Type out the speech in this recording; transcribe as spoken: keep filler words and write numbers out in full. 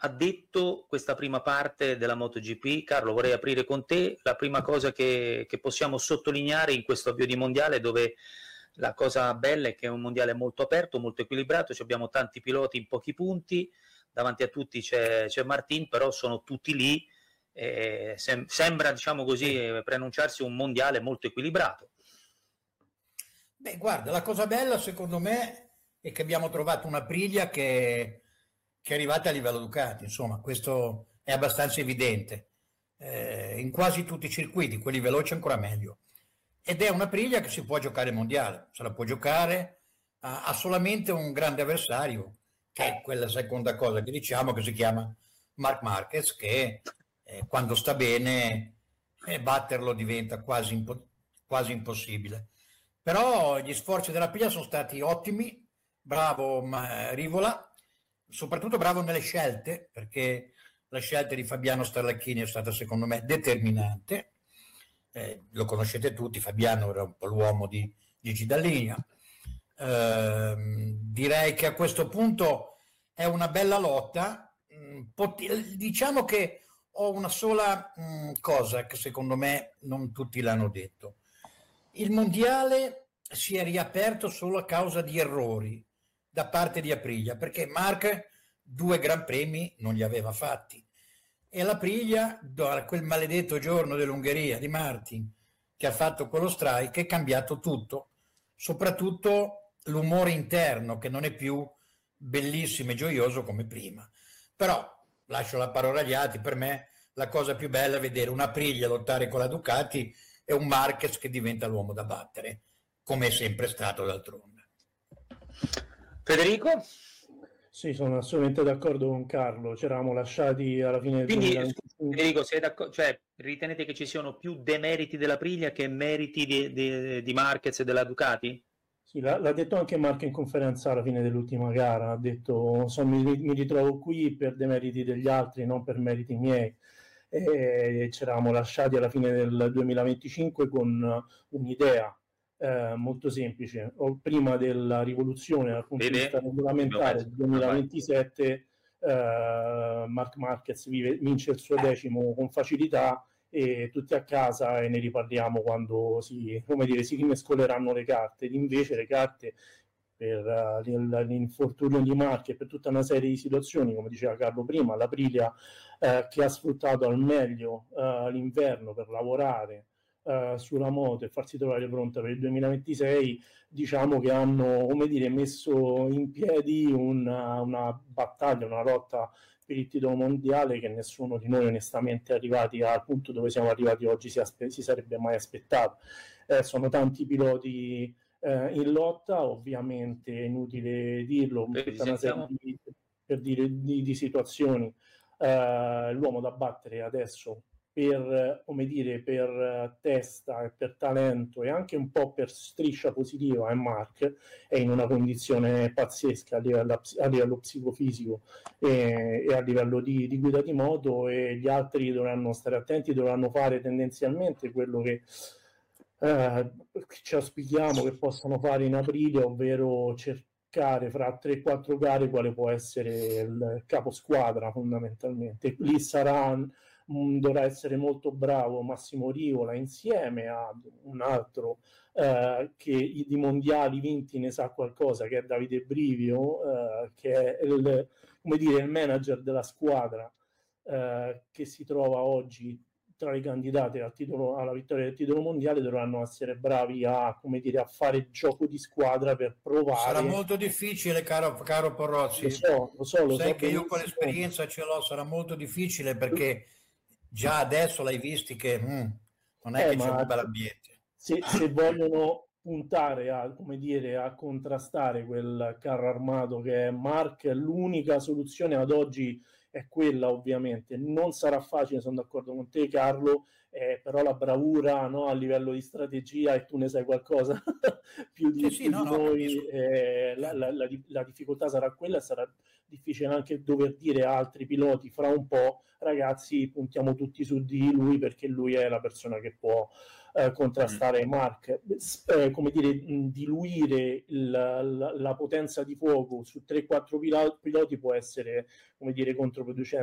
ha detto questa prima parte della MotoGP? Carlo, vorrei aprire con te. La prima cosa che, che possiamo sottolineare in questo avvio di mondiale, dove la cosa bella è che è un mondiale molto aperto, molto equilibrato, abbiamo tanti piloti in pochi punti, davanti a tutti c'è, c'è Martin, però sono tutti lì, eh, sem- sembra, diciamo così, eh, preannunciarsi un mondiale molto equilibrato. Beh, guarda, la cosa bella secondo me è che abbiamo trovato una Aprilia che, che è arrivata a livello Ducati, insomma, questo è abbastanza evidente, eh, in quasi tutti i circuiti, quelli veloci ancora meglio. Ed è una Aprilia che si può giocare mondiale, se la può giocare, ha, ha solamente un grande avversario, che è quella seconda cosa che diciamo, che si chiama Marc Marquez, che eh, quando sta bene eh, batterlo diventa quasi, impo- quasi impossibile. Però gli sforzi della Piglia sono stati ottimi, bravo ma, Rivola, soprattutto bravo nelle scelte, perché la scelta di Fabiano Starlacchini è stata secondo me determinante. Eh, lo conoscete tutti, Fabiano era un po' l'uomo di Gigi Dall'Igna. Eh, direi che a questo punto è una bella lotta. Pot- diciamo che ho una sola mh, cosa che secondo me non tutti l'hanno detto. Il mondiale si è riaperto solo a causa di errori da parte di Aprilia, perché Marc due gran premi non li aveva fatti. E l'Aprilia, da quel maledetto giorno dell'Ungheria di Martin, che ha fatto quello strike, è cambiato tutto, soprattutto l'umore interno, che non è più bellissimo e gioioso come prima. Però, lascio la parola agli altri, per me la cosa più bella è vedere una Aprilia lottare con la Ducati e un Marquez che diventa l'uomo da battere, come è sempre stato d'altronde. Federico? Sì, sono assolutamente d'accordo con Carlo, ci eravamo lasciati alla fine del Quindi, duemilaventicinque. Federico, sei d'accordo, cioè, ritenete che ci siano più demeriti della Aprilia che meriti di, di, di Marquez e della Ducati? Sì, l'ha, l'ha detto anche Marco in conferenza alla fine dell'ultima gara, ha detto so, mi, mi ritrovo qui per demeriti degli altri, non per meriti miei. E ci eravamo lasciati alla fine del duemilaventicinque con un'idea eh, molto semplice. O prima della rivoluzione dal punto Vede? di vista regolamentare del duemilaventisette eh, Marc Marquez vive, vince il suo decimo con facilità e tutti a casa e ne riparliamo quando si, come dire, si rimescoleranno le carte. Invece le carte per uh, l'infortunio di Marchi e per tutta una serie di situazioni, come diceva Carlo prima, l'Aprilia eh, che ha sfruttato al meglio uh, l'inverno per lavorare uh, sulla moto e farsi trovare pronta per il duemilaventisei, diciamo che hanno, come dire, messo in piedi una, una battaglia, una lotta per il titolo mondiale che nessuno di noi onestamente arrivati al punto dove siamo arrivati oggi si, aspe- si sarebbe mai aspettato. Eh, sono tanti piloti eh, in lotta, ovviamente è inutile dirlo, tutta una serie di, per dire, di, di situazioni. Eh, l'uomo da battere adesso per, come dire, per testa e per talento e anche un po' per striscia positiva è Marc, è in una condizione pazzesca a livello, a livello psicofisico e, e a livello di, di guida di moto, e gli altri dovranno stare attenti, dovranno fare tendenzialmente quello che eh, ci auspichiamo che possano fare in aprile, ovvero cercare fra tre quattro gare quale può essere il caposquadra fondamentalmente. Lì sarà mh, dovrà essere molto bravo Massimo Rivola insieme a un altro eh, che di mondiali vinti ne sa qualcosa, che è Davide Brivio, eh, che è il, come dire, il manager della squadra eh, che si trova oggi tra i candidati al titolo, alla vittoria del titolo mondiale. Dovranno essere bravi a, come dire, a fare gioco di squadra per provare. Sarà molto difficile, caro, caro Porrozzi. Lo so, lo so, lo Sai so che io con l'esperienza ce l'ho, sarà molto difficile perché già adesso l'hai visti che mm, non è eh, che c'è un bel ambiente. Se, se vogliono puntare a, come dire, a contrastare quel carro armato che è Marc, l'unica soluzione ad oggi è quella, ovviamente. Non sarà facile, sono d'accordo con te Carlo, eh, però la bravura, no, a livello di strategia, e tu ne sai qualcosa più di, sì, sì, più no, di no, noi, eh, la, la, la, la difficoltà sarà quella, sarà difficile anche dover dire a altri piloti fra un po', ragazzi, puntiamo tutti su di lui perché lui è la persona che può eh, contrastare mm. Mark, eh, come dire, mh, diluire il, la, la potenza di fuoco su tre quattro piloti può essere, come dire, controproducente.